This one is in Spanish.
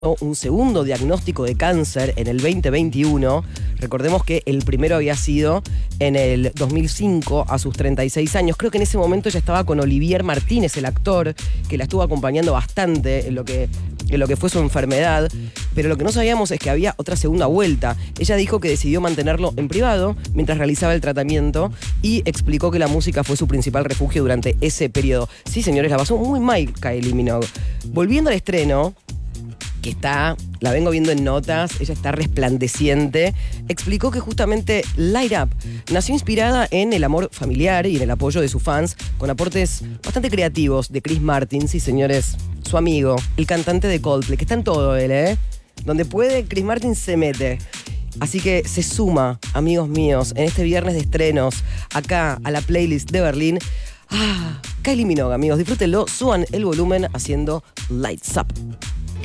un segundo diagnóstico de cáncer en el 2021. Recordemos que el primero había sido en el 2005, a sus 36 años. Creo que en ese momento ella estaba con Olivier Martínez, el actor, que la estuvo acompañando bastante en lo que fue su enfermedad. Pero lo que no sabíamos es que había otra segunda vuelta. Ella dijo que decidió mantenerlo en privado mientras realizaba el tratamiento y explicó que la música fue su principal refugio durante ese periodo. Sí, señores, la pasó muy mal Kylie Minogue. Volviendo al estreno, que la vengo viendo en notas, ella está resplandeciente, explicó que justamente Light Up nació inspirada en el amor familiar y en el apoyo de sus fans, con aportes bastante creativos de Chris Martin, sí señores, su amigo, el cantante de Coldplay, que está en todo él, donde puede, Chris Martin se mete. Así que se suma, amigos míos, en este viernes de estrenos, acá a la playlist de Berlín. Kylie Minogue, amigos, disfrútenlo, suban el volumen haciendo Lights Up.